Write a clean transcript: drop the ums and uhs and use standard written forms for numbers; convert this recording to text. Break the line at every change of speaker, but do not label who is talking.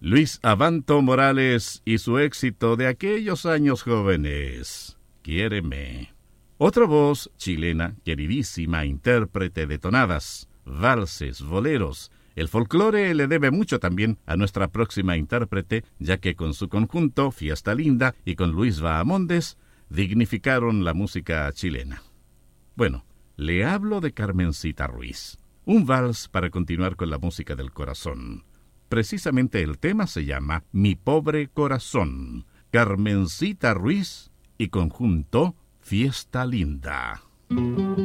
Luis Abanto Morales y su éxito de aquellos años jóvenes, Quiéreme. Otra voz chilena, queridísima intérprete de tonadas, valses, boleros. El folclore le debe mucho también a nuestra próxima intérprete, ya que con su conjunto Fiesta Linda y con Luis Bahamondes dignificaron la música chilena. Bueno, le hablo de Carmencita Ruiz, un vals para continuar con la música del corazón. Precisamente el tema se llama Mi Pobre Corazón. Carmencita Ruiz y conjunto Fiesta Linda.